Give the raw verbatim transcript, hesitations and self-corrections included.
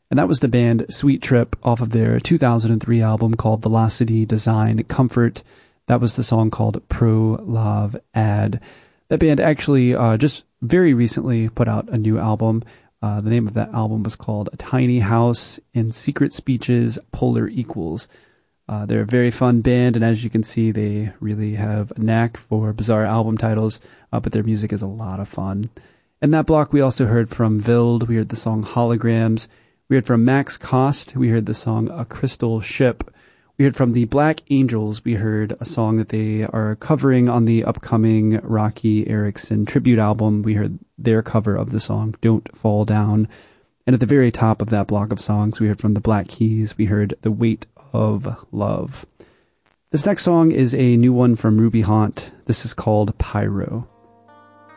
And that was the band Sweet Trip off of their two thousand three album called Velocity Design Comfort. That was the song called Pro Love Ad. That band actually uh, just very recently put out a new album. Uh, the name of that album was called A Tiny House in Secret Speeches Polar Equals. Uh, they're a very fun band, and as you can see, they really have a knack for bizarre album titles, uh, but their music is a lot of fun. In that block, we also heard from Vild. We heard the song Holograms. We heard from Max Cost. We heard the song A Crystal Ship. We heard from the Black Angels. We heard a song that they are covering on the upcoming Rocky Erickson tribute album. We heard their cover of the song Don't Fall Down. And at the very top of that block of songs, we heard from the Black Keys. We heard The Weight of Love. This next song is a new one from Ruby Haunt. This is called Pyro.